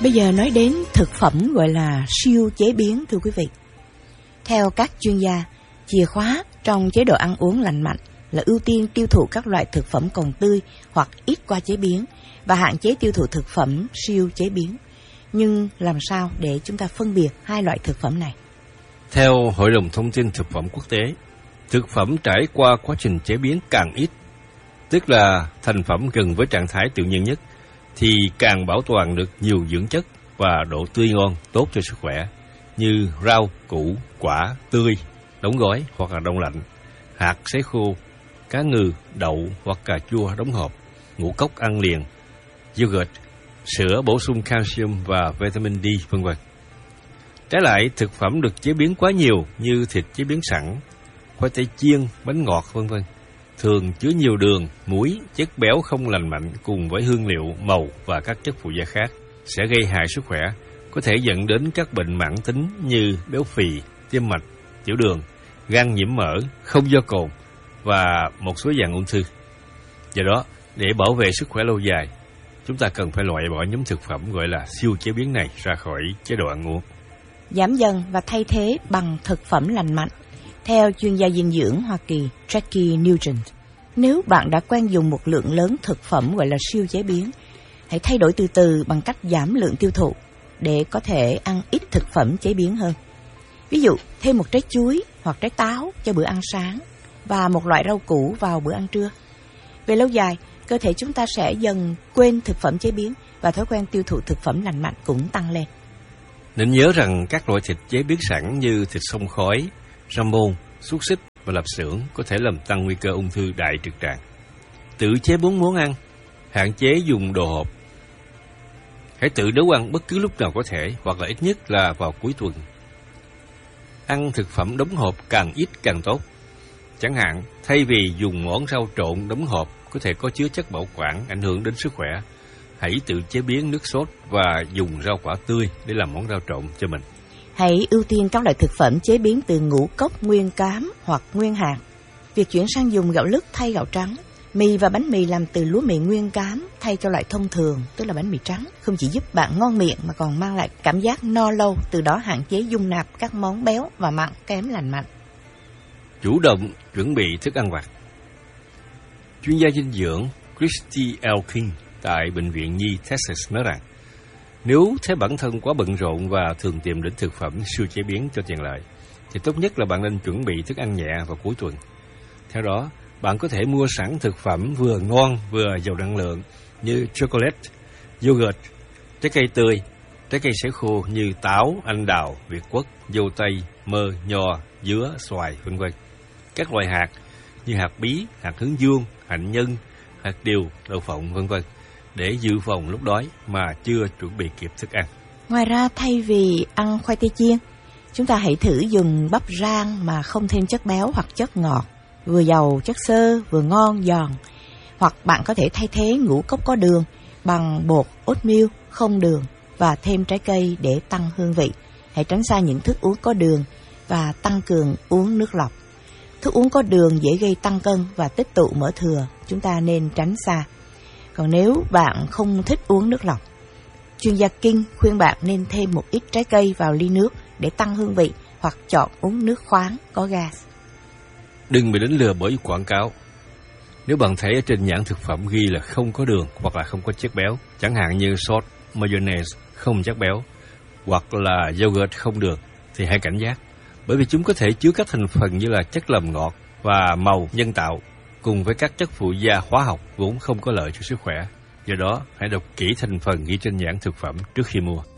Bây giờ nói đến thực phẩm gọi là siêu chế biến, thưa quý vị. Theo các chuyên gia, chìa khóa trong chế độ ăn uống lành mạnh là ưu tiên tiêu thụ các loại thực phẩm còn tươi hoặc ít qua chế biến và hạn chế tiêu thụ thực phẩm siêu chế biến. Nhưng làm sao để chúng ta phân biệt hai loại thực phẩm này? Theo Hội đồng Thông tin Thực phẩm Quốc tế, thực phẩm trải qua quá trình chế biến càng ít, tức là thành phẩm gần với trạng thái tự nhiên nhất, thì càng bảo toàn được nhiều dưỡng chất và độ tươi ngon tốt cho sức khỏe, như rau, củ, quả, tươi, đóng gói hoặc là đông lạnh, hạt sấy khô, cá ngừ, đậu hoặc cà chua đóng hộp, ngũ cốc ăn liền, yogurt, sữa bổ sung calcium và vitamin D, v.v. Trái lại, thực phẩm được chế biến quá nhiều như thịt chế biến sẵn, khoai tây chiên, bánh ngọt, v.v. thường chứa nhiều đường, muối, chất béo không lành mạnh cùng với hương liệu, màu và các chất phụ gia khác sẽ gây hại sức khỏe, có thể dẫn đến các bệnh mãn tính như béo phì, tim mạch, tiểu đường, gan nhiễm mỡ, không do cồn và một số dạng ung thư. Do đó, để bảo vệ sức khỏe lâu dài, chúng ta cần phải loại bỏ nhóm thực phẩm gọi là siêu chế biến này ra khỏi chế độ ăn uống. Giảm dần và thay thế bằng thực phẩm lành mạnh. Theo chuyên gia dinh dưỡng Hoa Kỳ Jackie Nugent, nếu bạn đã quen dùng một lượng lớn thực phẩm gọi là siêu chế biến, hãy thay đổi từ từ bằng cách giảm lượng tiêu thụ để có thể ăn ít thực phẩm chế biến hơn. Ví dụ, thêm một trái chuối hoặc trái táo cho bữa ăn sáng và một loại rau củ vào bữa ăn trưa. Về lâu dài, cơ thể chúng ta sẽ dần quên thực phẩm chế biến và thói quen tiêu thụ thực phẩm lành mạnh cũng tăng lên. Nên nhớ rằng các loại thịt chế biến sẵn như thịt xông khói, jambon, xúc xích và lạp xưởng có thể làm tăng nguy cơ ung thư đại trực tràng. Tự chế biến món ăn, hạn chế dùng đồ hộp. Hãy tự nấu ăn bất cứ lúc nào có thể hoặc là ít nhất là vào cuối tuần. Ăn thực phẩm đóng hộp càng ít càng tốt. Chẳng hạn, thay vì dùng món rau trộn đóng hộp có thể có chứa chất bảo quản ảnh hưởng đến sức khỏe, hãy tự chế biến nước sốt và dùng rau quả tươi để làm món rau trộn cho mình. Hãy ưu tiên các loại thực phẩm chế biến từ ngũ cốc nguyên cám hoặc nguyên hạt. Việc chuyển sang dùng gạo lứt thay gạo trắng, mì và bánh mì làm từ lúa mì nguyên cám thay cho loại thông thường, tức là bánh mì trắng, không chỉ giúp bạn ngon miệng mà còn mang lại cảm giác no lâu, từ đó hạn chế dung nạp các món béo và mặn kém lành mạnh. Chủ động chuẩn bị thức ăn vặt. Chuyên gia dinh dưỡng Christy L. King tại Bệnh viện Nhi Texas nói rằng, nếu thấy bản thân quá bận rộn và thường tìm đến thực phẩm siêu chế biến cho tiện lợi, thì tốt nhất là bạn nên chuẩn bị thức ăn nhẹ vào cuối tuần. Theo đó, bạn có thể mua sẵn thực phẩm vừa ngon vừa giàu năng lượng như chocolate, yogurt, trái cây tươi, trái cây sấy khô như táo, anh đào, việt quất, dâu tây, mơ, nho, dứa, xoài, v.v. Các loại hạt như hạt bí, hạt hướng dương, hạnh nhân, hạt điều, đậu phộng, v.v. để dự phòng lúc đói mà chưa chuẩn bị kịp thức ăn. Ngoài ra, thay vì ăn khoai tây chiên, chúng ta hãy thử dùng bắp rang mà không thêm chất béo hoặc chất ngọt, vừa giàu chất xơ, vừa ngon, giòn. Hoặc bạn có thể thay thế ngũ cốc có đường bằng bột oatmeal không đường và thêm trái cây để tăng hương vị. Hãy tránh xa những thức uống có đường và tăng cường uống nước lọc. Thức uống có đường dễ gây tăng cân và tích tụ mỡ thừa, chúng ta nên tránh xa. Còn nếu bạn không thích uống nước lọc, chuyên gia King khuyên bạn nên thêm một ít trái cây vào ly nước để tăng hương vị hoặc chọn uống nước khoáng có gas. Đừng bị đánh lừa bởi quảng cáo. Nếu bạn thấy ở trên nhãn thực phẩm ghi là không có đường hoặc là không có chất béo, chẳng hạn như sốt, mayonnaise không chất béo hoặc là yogurt không đường, thì hãy cảnh giác, bởi vì chúng có thể chứa các thành phần như là chất làm ngọt và màu nhân tạo cùng với các chất phụ gia hóa học vốn không có lợi cho sức khỏe. Do đó, hãy đọc kỹ thành phần ghi trên nhãn thực phẩm trước khi mua.